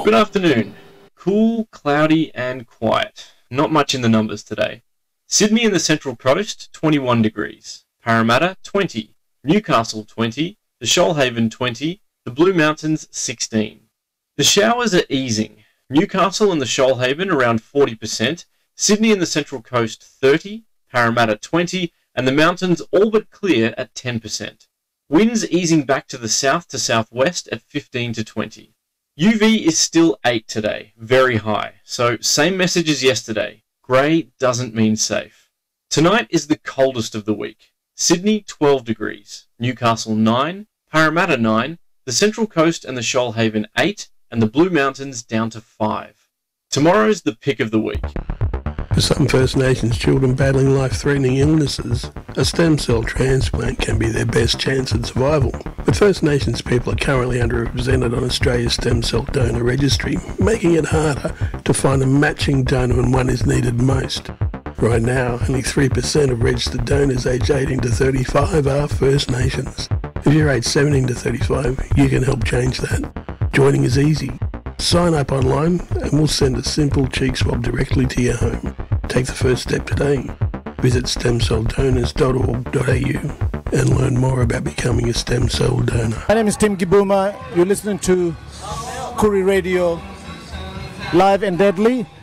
Good afternoon. Cool, cloudy and quiet. Not much in the numbers today. Sydney and the Central Coast, 21 degrees. Parramatta, 20. Newcastle, 20. The Shoalhaven, 20. The Blue Mountains, 16. The showers are easing. Newcastle and the Shoalhaven around 40%. Sydney and the Central Coast, 30. Parramatta, 20. And the mountains all but clear at 10%. Winds easing back to the south to southwest at 15 to 20. UV is still 8 today, very high, so same message as yesterday. Grey doesn't mean safe. Tonight is the coldest of the week. Sydney 12 degrees, Newcastle 9, Parramatta 9, the Central Coast and the Shoalhaven 8, and the Blue Mountains down to 5. Tomorrow's the pick of the week. For some First Nations children battling life-threatening illnesses, a stem cell transplant can be their best chance at survival. But First Nations people are currently underrepresented on Australia's stem cell donor registry, making it harder to find a matching donor when one is needed most. Right now, only 3% of registered donors aged 18 to 35 are First Nations. If you're aged 17 to 35, you can help change that. Joining is easy. Sign up online and we'll send a simple cheek swab directly to your home. Take the first step today. Visit stemcelldonors.org.au and learn more about becoming a stem cell donor. My name is Tim Gibuma. You're listening to Koori Radio, live and deadly.